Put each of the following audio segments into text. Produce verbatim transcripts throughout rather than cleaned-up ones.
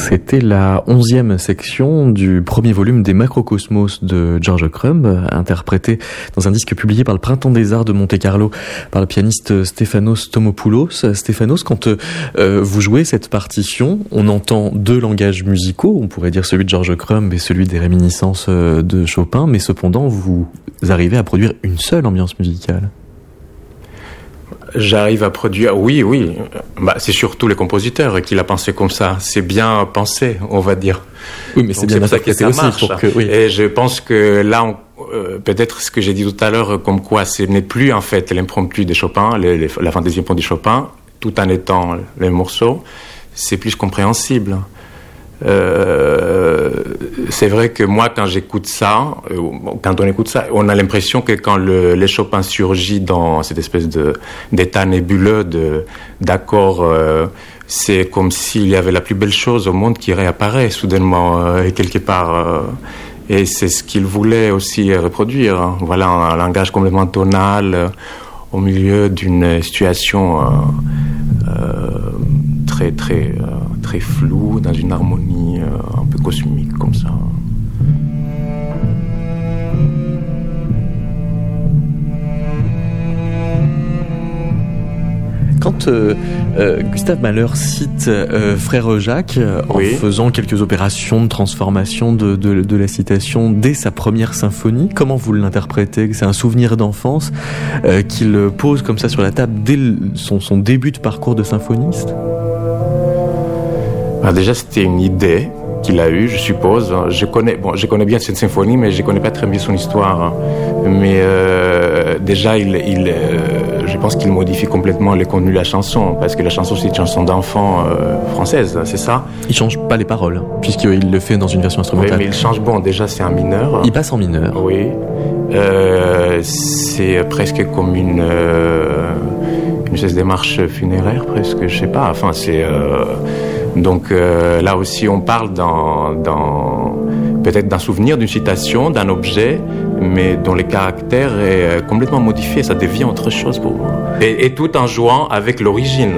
C'était la onzième section du premier volume des Macrocosmos de George Crumb, interprété dans un disque publié par le Printemps des Arts de Monte-Carlo par le pianiste Stéphanos Tomopoulos. Stéphanos, quand euh, vous jouez cette partition, on entend deux langages musicaux, on pourrait dire celui de George Crumb et celui des réminiscences de Chopin, mais cependant vous arrivez à produire une seule ambiance musicale. J'arrive à produire, oui, oui. Bah, c'est surtout les compositeurs qui l'ont pensé comme ça. C'est bien pensé, on va dire. Oui, mais c'est Donc, bien c'est pour ça que ça aussi marche. pour que, oui. Et je pense que là, on, euh, peut-être ce que j'ai dit tout à l'heure, comme quoi ce n'est plus en fait l'impromptu de Chopin, les, les, la fantaisie impromptue de Chopin, tout en étant les morceaux, c'est plus compréhensible. Euh, c'est vrai que moi, quand j'écoute ça, euh, quand on écoute ça, on a l'impression que quand le, le Chopin surgit dans cette espèce de, d'état nébuleux de, d'accords, euh, c'est comme s'il y avait la plus belle chose au monde qui réapparaît soudainement, euh, quelque part. Euh, et c'est ce qu'il voulait aussi reproduire. Hein. Voilà, un, un langage complètement tonal, euh, au milieu d'une situation euh, euh, très, très, euh, très floue, dans une harmonie euh, un peu cosmique, comme ça. Quand euh, euh, Gustave Mahler cite euh, Frère Jacques euh, en oui. faisant quelques opérations de transformation de, de, de la citation dès sa première symphonie, comment vous l'interprétez ? C'est un souvenir d'enfance euh, qu'il pose comme ça sur la table dès le, son, son début de parcours de symphoniste ? Alors déjà, c'était une idée qu'il a eue, je suppose. Je connais, bon, je connais bien cette symphonie, mais je connais pas très bien son histoire. Mais euh, déjà, il, il, euh, je pense qu'il modifie complètement le contenu de la chanson, parce que la chanson, c'est une chanson d'enfant euh, française, c'est ça ? Il change pas les paroles, puisqu'il le fait dans une version instrumentale. Oui, mais il change, bon, déjà, c'est un mineur. Il passe en mineur. Oui. Euh, c'est presque comme une, euh, une espèce de démarche funéraire, presque, je sais pas. Enfin, c'est... Euh, donc euh, là aussi, on parle dans, dans, peut-être d'un souvenir, d'une citation, d'un objet, mais dont le caractère est complètement modifié, ça devient autre chose pour moi. Et, et tout en jouant avec l'origine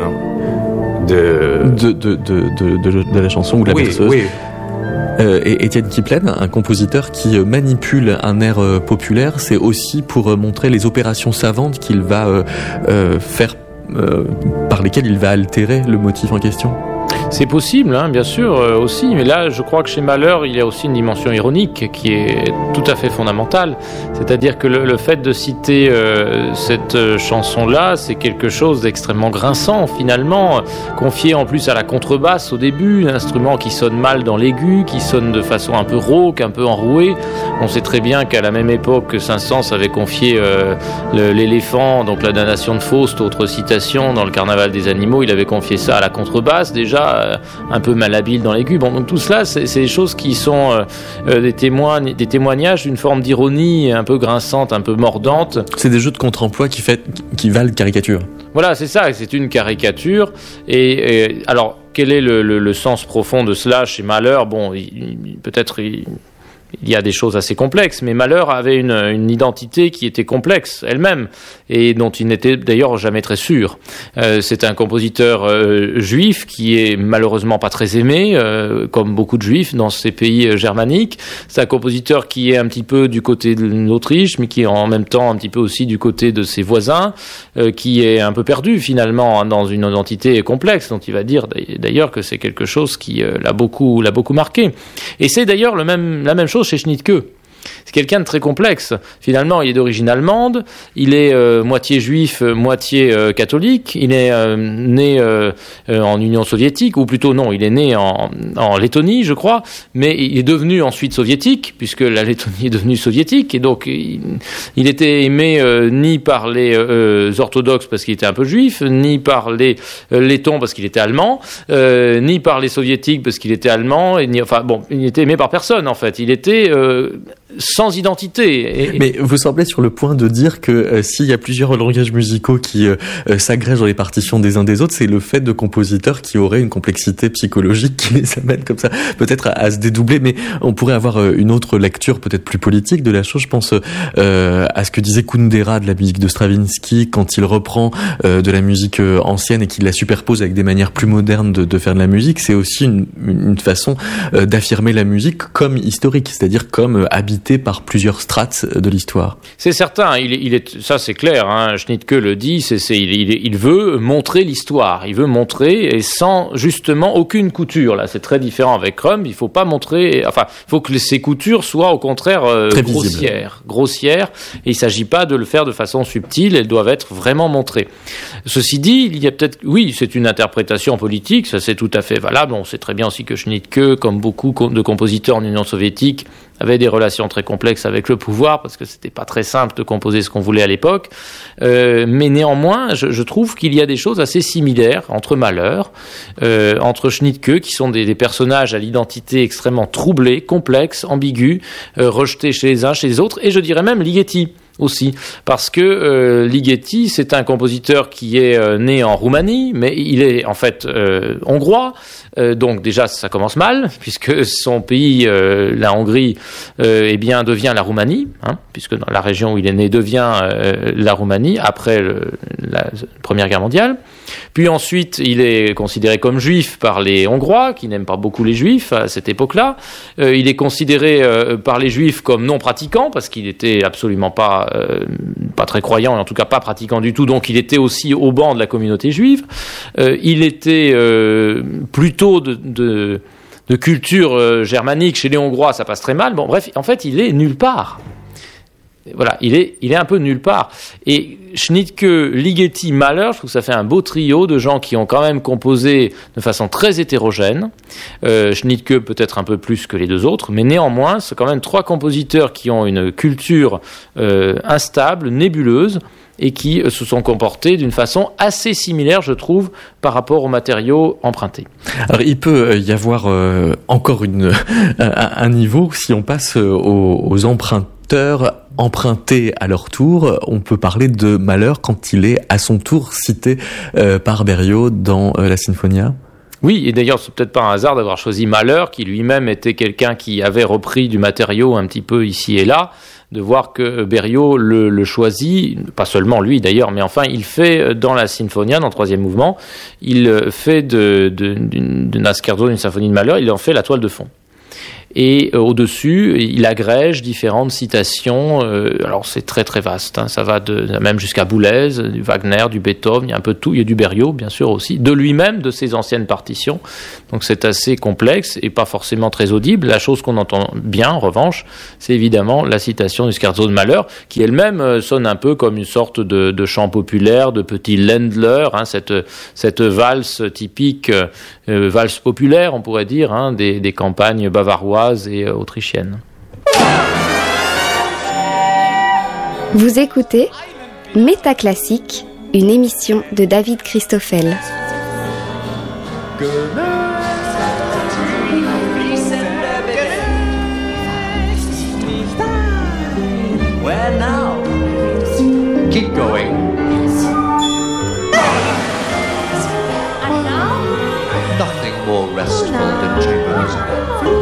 de... De, de, de, de, de, de la chanson ou de la oui, berceuse. Oui. Euh, et Étienne Kiplen, un compositeur qui manipule un air euh, populaire, c'est aussi pour euh, montrer les opérations savantes qu'il va euh, euh, faire, euh, par lesquelles il va altérer le motif en question. C'est possible, hein, bien sûr, euh, aussi, mais là, je crois que chez Mahler, il y a aussi une dimension ironique qui est tout à fait fondamentale. C'est-à-dire que le, le fait de citer euh, cette euh, chanson-là, c'est quelque chose d'extrêmement grinçant, finalement, confié en plus à la contrebasse au début, un instrument qui sonne mal dans l'aigu, qui sonne de façon un peu rauque, un peu enrouée. On sait très bien qu'à la même époque, Saint-Saëns avait confié euh, le, l'éléphant, donc la damnation de Faust, autre citation, dans le Carnaval des animaux, il avait confié ça à la contrebasse, déjà, un peu malhabile dans l'aigu. Bon, donc tout cela, c'est, c'est des choses qui sont euh, des, témoins, des témoignages d'une forme d'ironie un peu grinçante, un peu mordante. C'est des jeux de contre-emploi qui, fait, qui valent caricature. Voilà, c'est ça, c'est une caricature. Et, et alors, quel est le, le, le sens profond de cela chez Mahler ? Bon, il, il, peut-être... Il, Il y a des choses assez complexes, mais Mahler avait une, une identité qui était complexe elle-même et dont il n'était d'ailleurs jamais très sûr. Euh, c'est un compositeur euh, juif qui est malheureusement pas très aimé, euh, comme beaucoup de juifs dans ces pays euh, germaniques. C'est un compositeur qui est un petit peu du côté de l'Autriche, mais qui est en même temps un petit peu aussi du côté de ses voisins, euh, qui est un peu perdu finalement hein, dans une identité complexe, dont il va dire d'ailleurs que c'est quelque chose qui euh, l'a beaucoup, l'a beaucoup marqué. Et c'est d'ailleurs le même, la même chose chez Schnittke. C'est quelqu'un de très complexe. Finalement, il est d'origine allemande, il est euh, moitié juif, moitié euh, catholique, il est euh, né euh, euh, en Union soviétique, ou plutôt non, il est né en, en Lettonie, je crois, mais il est devenu ensuite soviétique, puisque la Lettonie est devenue soviétique, et donc il, il était aimé euh, ni par les euh, orthodoxes parce qu'il était un peu juif, ni par les euh, lettons parce qu'il était allemand, euh, ni par les soviétiques parce qu'il était allemand, et ni, enfin bon, il n'était aimé par personne en fait. Il était euh, sans identité. Et... Mais vous semblez sur le point de dire que euh, s'il y a plusieurs langages musicaux qui euh, euh, s'agrègent dans les partitions des uns des autres, c'est le fait de compositeurs qui auraient une complexité psychologique qui les amène comme ça peut-être à, à se dédoubler. Mais on pourrait avoir euh, une autre lecture peut-être plus politique de la chose. Je pense euh, à ce que disait Kundera de la musique de Stravinsky quand il reprend euh, de la musique euh, ancienne et qu'il la superpose avec des manières plus modernes de, de faire de la musique. C'est aussi une, une façon euh, d'affirmer la musique comme historique, c'est-à-dire comme euh, habitée par plusieurs strates de l'histoire. C'est certain, il est, il est, ça c'est clair, hein, Schnittke le dit, c'est, c'est, il, il, il veut montrer l'histoire, il veut montrer, et sans justement aucune couture, là c'est très différent avec Crumb, il faut pas montrer, enfin, il faut que ces coutures soient au contraire euh, grossières, grossières, et il s'agit pas de le faire de façon subtile, elles doivent être vraiment montrées. Ceci dit, il y a peut-être, oui, c'est une interprétation politique, ça c'est tout à fait valable, on sait très bien aussi que Schnittke, comme beaucoup de compositeurs en Union soviétique, avait des relations très complexes avec le pouvoir, parce que c'était pas très simple de composer ce qu'on voulait à l'époque. Euh, mais néanmoins, je, je trouve qu'il y a des choses assez similaires entre Mahler, euh, entre Schnittke, qui sont des, des personnages à l'identité extrêmement troublée, complexe, ambiguë, euh, rejetés chez les uns, chez les autres, et je dirais même Ligeti aussi, parce que euh, Ligeti, c'est un compositeur qui est euh, né en Roumanie, mais il est en fait euh, hongrois, euh, donc déjà ça commence mal, puisque son pays, euh, la Hongrie, euh, eh bien devient la Roumanie, hein, puisque dans la région où il est né devient euh, la Roumanie après le, la Première Guerre mondiale. Puis ensuite, il est considéré comme juif par les Hongrois, qui n'aiment pas beaucoup les juifs à cette époque-là. Euh, il est considéré euh, par les juifs comme non pratiquant, parce qu'il était absolument pas, euh, pas très croyant, et en tout cas pas pratiquant du tout, donc il était aussi au banc de la communauté juive. Euh, il était euh, plutôt de... de de culture euh, germanique, chez les Hongrois, ça passe très mal. Bon, bref, en fait, il est nulle part. Voilà, il est, il est un peu nulle part. Et Schnittke, Ligeti, Mahler, je trouve que ça fait un beau trio de gens qui ont quand même composé de façon très hétérogène. Euh, Schnittke peut-être un peu plus que les deux autres, mais néanmoins, c'est quand même trois compositeurs qui ont une culture euh, instable, nébuleuse, et qui se sont comportés d'une façon assez similaire, je trouve, par rapport aux matériaux empruntés. Alors, il peut y avoir euh, encore une, un, un niveau, si on passe aux, aux emprunteurs empruntés à leur tour, on peut parler de Mahler quand il est à son tour cité euh, par Berio dans euh, la Sinfonia. Oui, et d'ailleurs, c'est peut-être pas un hasard d'avoir choisi Mahler, qui lui-même était quelqu'un qui avait repris du matériau un petit peu ici et là, de voir que Berio le, le choisit, pas seulement lui d'ailleurs, mais enfin, il fait dans la Sinfonia, dans le troisième mouvement, il fait de, de, d'une, d'un scherzo, d'une symphonie de Mahler, il en fait la toile de fond. Et euh, au-dessus, il agrège différentes citations. Euh, alors c'est très très vaste, hein, ça va de, même jusqu'à Boulez, du Wagner, du Beethoven, il y a un peu de tout. Il y a du Berio, bien sûr aussi, de lui-même, de ses anciennes partitions. Donc c'est assez complexe et pas forcément très audible. La chose qu'on entend bien, en revanche, c'est évidemment la citation du scherzo de Mahler, qui elle-même euh, sonne un peu comme une sorte de, de chant populaire, de petit Ländler, hein, cette, cette valse typique, euh, valse populaire, on pourrait dire, hein, des, des campagnes bavaroises et autrichienne. Vous écoutez Métaclassique, une émission de David Christoffel. Keep going. Nothing more restful than chamber music.